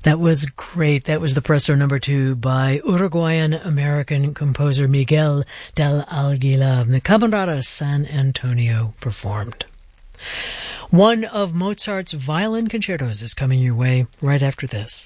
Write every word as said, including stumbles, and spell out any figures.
That was great. That was the Presto number two by Uruguayan-American composer Miguel del Aguila. The Camerata San Antonio performed. One of Mozart's violin concertos is coming your way right after this.